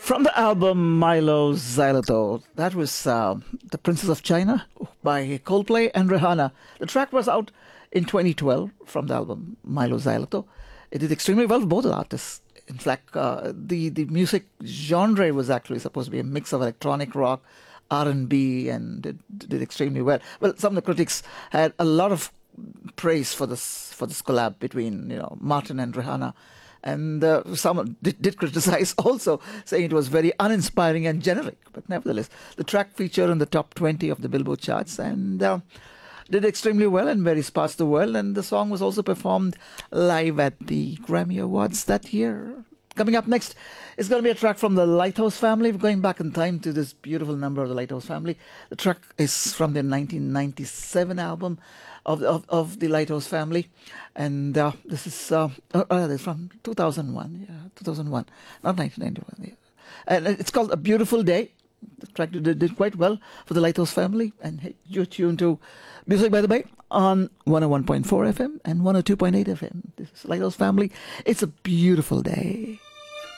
From the album Milo Xyloto, that was The Princess of China by Coldplay and Rihanna. The track was out in 2012 from the album Milo Xyloto. It did extremely well for both artists. In fact, the music genre was actually supposed to be a mix of electronic rock, R&B, and it did extremely well. Well, some of the critics had a lot of praise for this collab between Martin and Rihanna. And some did criticize also, saying it was very uninspiring and generic. But nevertheless, the track featured in the top 20 of the Billboard charts and did extremely well in various parts of the world. And the song was also performed live at the Grammy Awards that year. Coming up next is going to be a track from the Lighthouse Family. We're going back in time to this beautiful number of the Lighthouse Family. The track is from their 1997 album of the Lighthouse Family, and this is from 2001. Yeah, 2001, not 1991. Yeah. And it's called A Beautiful Day. The track did quite well for the Lighthouse Family, and hey, you're tuned to Music by the Bay on 101.4 FM and 102.8 FM. This is Lighthouse Family. It's a beautiful day.